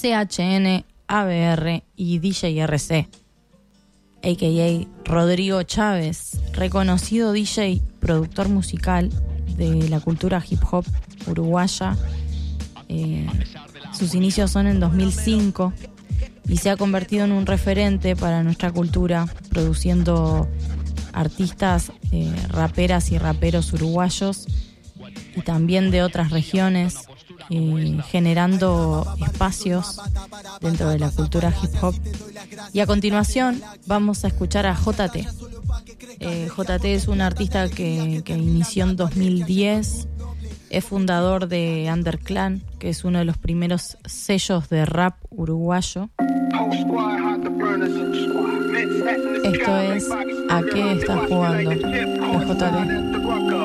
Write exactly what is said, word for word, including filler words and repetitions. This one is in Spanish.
C H N, A B R y D J R C, a k a. Rodrigo Chávez, reconocido D J, productor musical de la cultura hip hop uruguaya. Eh, sus inicios son en dos mil cinco y se ha convertido en un referente para nuestra cultura, produciendo artistas, eh, raperas y raperos uruguayos y también de otras regiones, eh, generando espacios dentro de la cultura hip hop. Y a continuación vamos a escuchar a J T. Eh, J T es un artista que, que inició en dos mil diez, es fundador de Underclan, que es uno de los primeros sellos de rap uruguayo. Esto es ¿A qué estás jugando? De J T.